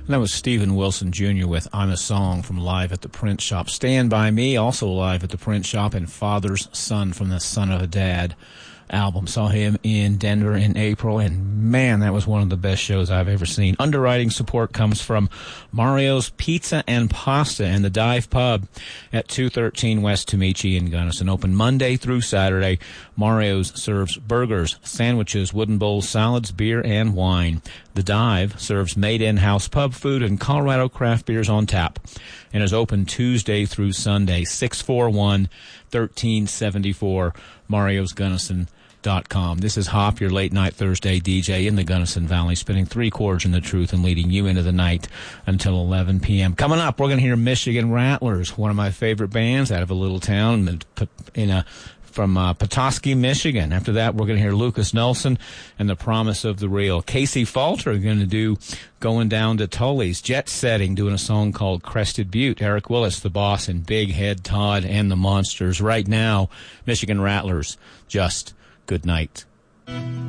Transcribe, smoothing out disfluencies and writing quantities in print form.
And that was Stephen Wilson Jr. with I'm a Song from Live at the Print Shop. Stand By Me, also live at the Print Shop, and Father's Son from the Son of a Dad album. Saw him in Denver in April, and man, that was one of the best shows I've ever seen. Underwriting support comes from Mario's Pizza and Pasta and the Dive Pub at 213 West Tomichi in Gunnison. Open Monday through Saturday. Mario's serves burgers, sandwiches, wooden bowls, salads, beer, and wine. The Dive serves made in-house pub food and Colorado craft beers on tap, and is open Tuesday through Sunday. 641-1374 MariosGunnison.com. This is Hop, your late night Thursday DJ in the Gunnison Valley, spinning three chords in the truth and leading you into the night until 11 p.m. Coming up, we're going to hear Michigan Rattlers, one of my favorite bands out of a little town from Petoskey, Michigan. After that, we're going to hear Lucas Nelson and The Promise of the Real. Casey Falter are going to do Going Down to Tully's, Jet Setting, doing a song called Crested Butte. Eric Willis, the Boss, and Big Head Todd and the Monsters. Right now, Michigan Rattlers, just good night.